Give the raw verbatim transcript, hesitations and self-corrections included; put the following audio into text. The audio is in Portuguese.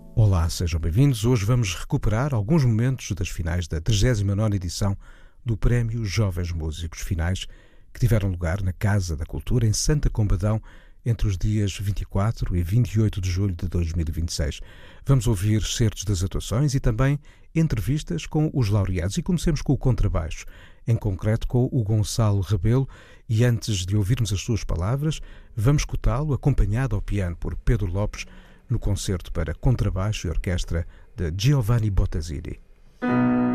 Olá, sejam bem-vindos. Hoje vamos recuperar alguns momentos das finais da trigésima nona edição do Prémio Jovens Músicos, finais que tiveram lugar na Casa da Cultura, em Santa Combadão, entre os dias vinte e quatro e vinte e oito de julho de dois mil e vinte e seis. Vamos ouvir certos das atuações e também entrevistas com os laureados. E comecemos com o contrabaixo, em concreto com o Gonçalo Rebelo, e antes de ouvirmos as suas palavras, vamos escutá-lo acompanhado ao piano por Pedro Lopes, no concerto para contrabaixo e orquestra de Giovanni Bottesini.